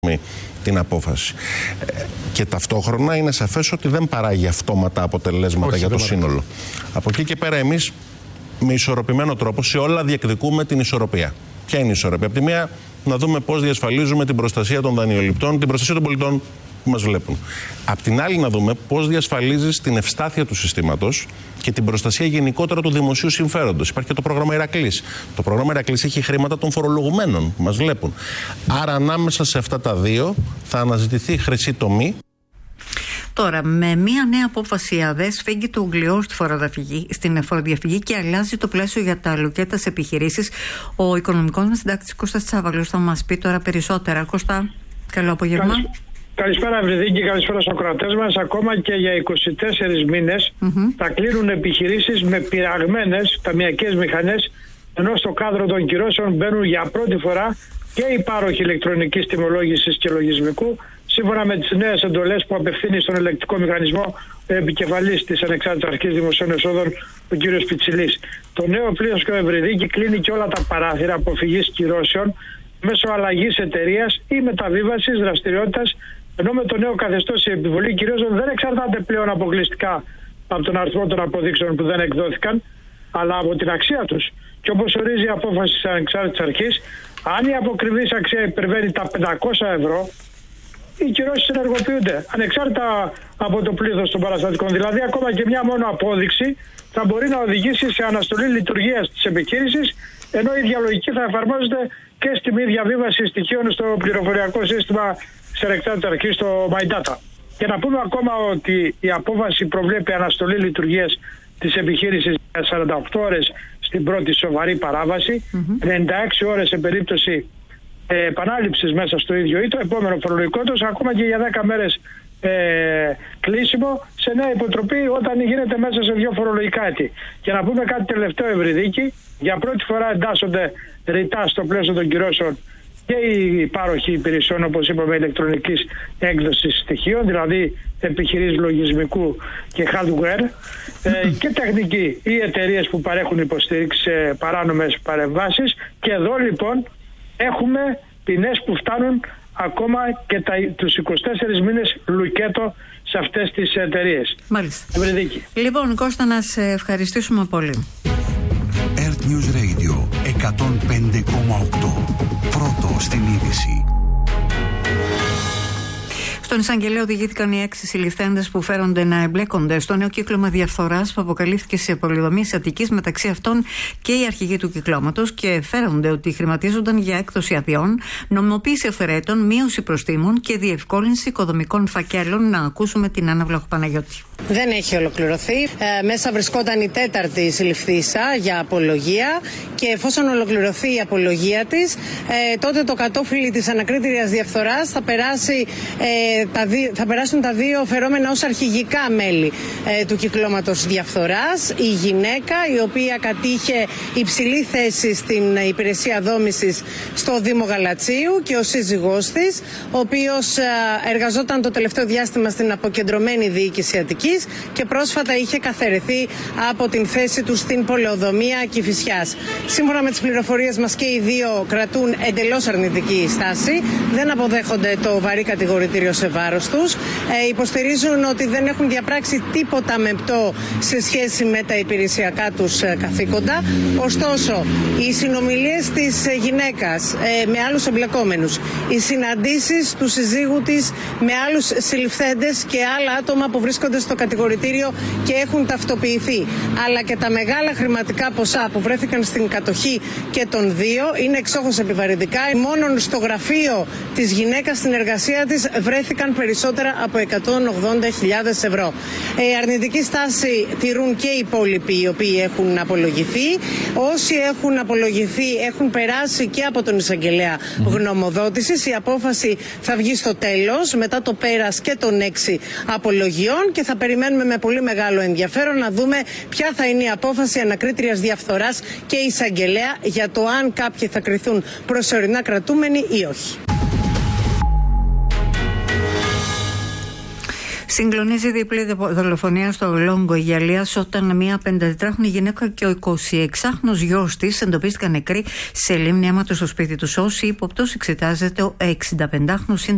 την απόφαση. Και ταυτόχρονα είναι σαφές ότι δεν παράγει αυτόματα αποτελέσματα για το σύνολο. Από εκεί και πέρα εμείς με ισορροπημένο τρόπο σε όλα διεκδικούμε την ισορροπία. Ποια είναι η ισορροπία? Από τη μία να δούμε πώς διασφαλίζουμε την προστασία των δανειοληπτών, την προστασία των πολιτών που μας βλέπουν. Απ' την άλλη να δούμε πώς διασφαλίζεις την ευστάθεια του συστήματος και την προστασία γενικότερα του δημοσίου συμφέροντος. Υπάρχει και το πρόγραμμα Ηρακλής. Το πρόγραμμα Ηρακλής έχει χρήματα των φορολογουμένων που μας βλέπουν. Άρα ανάμεσα σε αυτά τα δύο θα αναζητηθεί χρυσή τομή. Τώρα, με μια νέα απόφαση η ΑΔΕΣ φύγει το ουγγλιό στην φοροδιαφυγή και αλλάζει το πλαίσιο για τα λουκέτα σε επιχειρήσεις. Ο οικονομικός μας συντάκτης Κώστας Τσάβαλος θα μας πει τώρα περισσότερα. Κώστα, καλό απόγευμα. Καλησπέρα Ευρυδίκη, καλησπέρα στους ακροατές μας. Ακόμα και για 24 μήνες θα κλείνουν επιχειρήσεις με πειραγμένες ταμιακές μηχανές, ενώ στο κάδρο των κυρώσεων μπαίνουν για πρώτη φορά και οι πάροχοι ηλεκτρονικής τιμολόγησης και λογισμικού, σύμφωνα με τις νέες εντολές που απευθύνει στον ελεκτικό μηχανισμό ο επικεφαλής της Ανεξάρτητης Αρχής Δημοσίων Εσόδων, ο κ. Πιτσιλής. Το νέο πλαίσιο Ευρυδίκη κλείνει και όλα τα παράθυρα αποφυγής κυρώσεων μέσω αλλαγής εταιρείας ή μεταβίβασης δραστηριότητας, ενώ με το νέο καθεστώς η επιβολή κυρώσεων δεν εξαρτάται πλέον αποκλειστικά από τον αριθμό των αποδείξεων που δεν εκδόθηκαν, αλλά από την αξία τους. Και όπως ορίζει η απόφαση της Ανεξάρτητης Αρχής, αν η αποκριβής αξία υπερβαίνει τα 500 ευρώ, οι κυρώσεις ενεργοποιούνται ανεξάρτητα από το πλήθος των παραστατικών. Δηλαδή, ακόμα και μια μόνο απόδειξη θα μπορεί να οδηγήσει σε αναστολή λειτουργίας της επιχείρησης, ενώ η ίδια λογική θα εφαρμόζεται και στη μη διαβίβαση στοιχείων στο πληροφοριακό σύστημα της Ανεξάρτητης Αρχής, στο My Data. Και να πούμε ακόμα ότι η απόφαση προβλέπει αναστολή λειτουργίας της επιχείρησης για 48 ώρες στην πρώτη σοβαρή παράβαση, 96 ώρες σε περίπτωση επανάληψης μέσα στο ίδιο ή το επόμενο φορολογικό έτος, ακόμα και για 10 μέρες κλείσιμο σε νέα υποτροπή όταν γίνεται μέσα σε 2 φορολογικά έτη. Και να πούμε κάτι τελευταίο Ευρυδίκη, για πρώτη φορά εντάσσονται ρητά στο πλαίσιο των κυρώσεων και οι πάροχοι υπηρεσιών, όπως είπαμε, ηλεκτρονικής έκδοσης στοιχείων, δηλαδή επιχειρήσεις λογισμικού και hardware, και τεχνικοί ή εταιρείες που παρέχουν υποστήριξη σε παράνομες παρεμβάσεις. Και εδώ λοιπόν έχουμε ποινές που φτάνουν ακόμα και τους 24 μήνες λουκέτο σε αυτές τις εταιρείες. Μάλιστα. Ευρυδίκη. Λοιπόν, Κώστα, να σε ευχαριστήσουμε πολύ. Earth News Radio 105,8. Πρώτο στην είδηση. Στον εισαγγελέα οδηγήθηκαν οι 6 συλληφθέντες που φέρονται να εμπλέκονται στο νέο κύκλωμα διαφθοράς που αποκαλύφθηκε σε πολυδομίες Αττικής, μεταξύ αυτών και οι αρχηγοί του κυκλώματος, και φέρονται ότι χρηματίζονταν για έκδοση αδειών, νομιμοποίηση αυθαιρέτων, μείωση προστίμων και διευκόλυνση οικοδομικών φακέλων. Να ακούσουμε την Άννα Βλαχοπαναγιώτη. Δεν έχει ολοκληρωθεί. Μέσα βρισκόταν η 4η συλληφθήσα για απολογία, και εφόσον ολοκληρωθεί η απολογία της, τότε το κατόφλι της ανακρίτριας διαφθοράς θα περάσουν τα 2 φερόμενα ως αρχηγικά μέλη του κυκλώματος διαφθοράς. Η γυναίκα, η οποία κατήχε υψηλή θέση στην υπηρεσία δόμησης στο Δήμο Γαλατσίου, και ο σύζυγός της, ο οποίος εργαζόταν το τελευταίο διάστημα στην αποκεντρωμένη διοίκηση Αττικής και πρόσφατα είχε καθαιρεθεί από την θέση του στην πολεοδομία Κηφισιάς. Σύμφωνα με τις πληροφορίες μας, και οι 2 κρατούν εντελώς αρνητική στάση, δεν αποδέχονται το βαρύ κατηγορητήριο σε βάρος τους, υποστηρίζουν ότι δεν έχουν διαπράξει τίποτα μεμπτό σε σχέση με τα υπηρεσιακά τους καθήκοντα. Ωστόσο, οι συνομιλίες της γυναίκας με άλλους εμπλεκόμενους, οι συναντήσεις του συζύγου της με άλλους συλληφθέντες και άλλα άτομα που βρίσκονται στο κατηγορητήριο και έχουν ταυτοποιηθεί, αλλά και τα μεγάλα χρηματικά ποσά που βρέθηκαν στην κατοχή και των 2 είναι εξόχως επιβαρυντικά. Μόνο στο γραφείο της γυναίκας, στην εργασία της, βρέθηκαν περισσότερα από 180.000 ευρώ. Αρνητική στάση τηρούν και οι υπόλοιποι οι οποίοι έχουν απολογηθεί. Όσοι έχουν απολογηθεί έχουν περάσει και από τον εισαγγελέα γνωμοδότησης. Η απόφαση θα βγει στο τέλος, μετά το πέρας και των 6 απολογιών, και θα περιμένουμε με πολύ μεγάλο ενδιαφέρον να δούμε ποια θα είναι η απόφαση ανακρίτριας διαφθοράς και εισαγγελέα για το αν κάποιοι θα κριθούν προσωρινά κρατούμενοι ή όχι. Συγκλονίζει διπλή δολοφονία στο Λόγκο Υγιαλίας, όταν μια 54χρονη γυναίκα και ο 26χρονος γιος της εντοπίστηκαν νεκροί σε λίμνη αίματος στο σπίτι τους. Ως ύποπτος εξετάζεται ο 65χρονος